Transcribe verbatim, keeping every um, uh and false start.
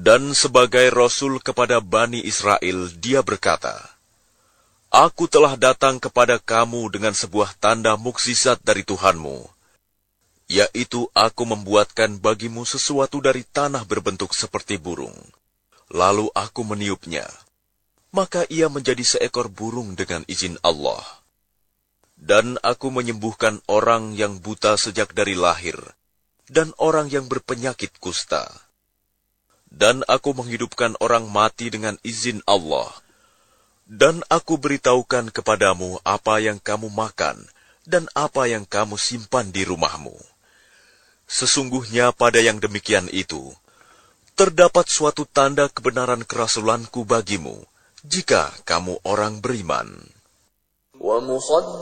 Dan sebagai Rasul kepada Bani Israel, dia berkata, Aku telah datang kepada kamu dengan sebuah tanda mukjizat dari Tuhanmu, yaitu aku membuatkan bagimu sesuatu dari tanah berbentuk seperti burung. Lalu aku meniupnya, maka ia menjadi seekor burung dengan izin Allah. Dan aku menyembuhkan orang yang buta sejak dari lahir, dan orang yang berpenyakit kusta. Dan aku menghidupkan orang mati dengan izin Allah. Dan aku beritahukan kepadamu apa yang kamu makan, dan apa yang kamu simpan di rumahmu. Sesungguhnya pada yang demikian itu, terdapat suatu tanda kebenaran kerasulanku bagimu, jika kamu orang beriman.